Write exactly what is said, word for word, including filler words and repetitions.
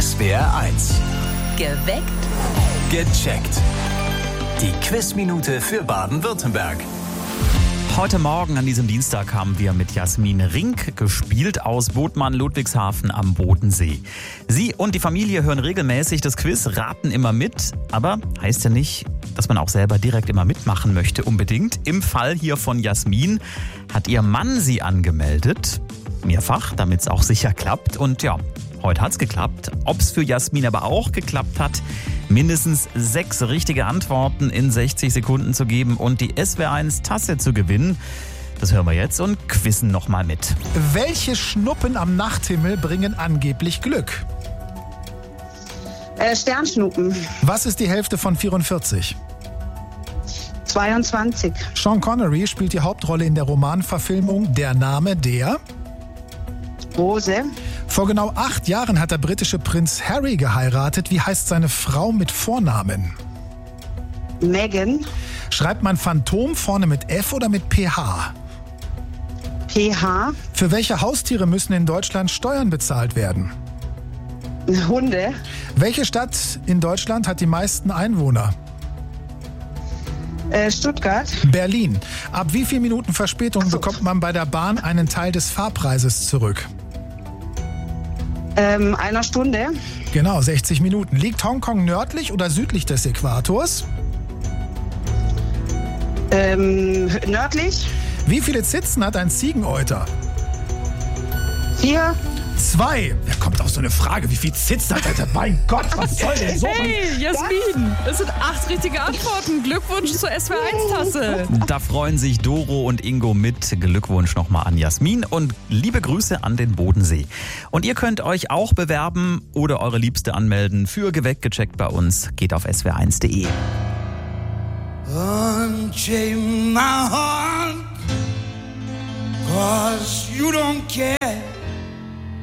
S W R eins. Geweckt. Gecheckt. Die Quizminute für Baden-Württemberg. Heute Morgen an diesem Dienstag haben wir mit Jasmin Rink gespielt aus Bodmann-Ludwigshafen am Bodensee. Sie und die Familie hören regelmäßig das Quiz, raten immer mit, aber heißt ja nicht, dass man auch selber direkt immer mitmachen möchte unbedingt. Im Fall hier von Jasmin hat ihr Mann sie angemeldet, mehrfach, damit es auch sicher klappt. Und ja, heute hat's geklappt. Ob es für Jasmin aber auch geklappt hat, mindestens sechs richtige Antworten in sechzig Sekunden zu geben und die S W R eins Tasse zu gewinnen, das hören wir jetzt und quizzen nochmal mit. Welche Schnuppen am Nachthimmel bringen angeblich Glück? Äh, Sternschnuppen. Was ist die Hälfte von vierundvierzig? zweiundzwanzig. Sean Connery spielt die Hauptrolle in der Romanverfilmung Der Name der... Rose. Vor genau acht Jahren hat der britische Prinz Harry geheiratet. Wie heißt seine Frau mit Vornamen? Meghan. Schreibt man Phantom vorne mit F oder mit P H? P H. Für welche Haustiere müssen in Deutschland Steuern bezahlt werden? Hunde. Welche Stadt in Deutschland hat die meisten Einwohner? Äh, Stuttgart. Berlin. Ab wie vielen Minuten Verspätung so. bekommt man bei der Bahn einen Teil des Fahrpreises zurück? Ähm, einer Stunde. Genau, sechzig Minuten. Liegt Hongkong nördlich oder südlich des Äquators? Ähm, nördlich. Wie viele Zitzen hat ein Ziegeneuter? Vier. Zwei. Wer kommt auf so eine Frage? Wie viel Zitzen hat er? Mein Gott, was soll denn so? Hey, Jasmin, es sind acht richtige Antworten. Glückwunsch zur S W R eins Tasse. Da freuen sich Doro und Ingo mit. Glückwunsch nochmal an Jasmin und liebe Grüße an den Bodensee. Und ihr könnt euch auch bewerben oder eure Liebste anmelden für Geweckt gecheckt bei uns. Geht auf s w r eins punkt d e. Unchain my heart, 'cause you don't care.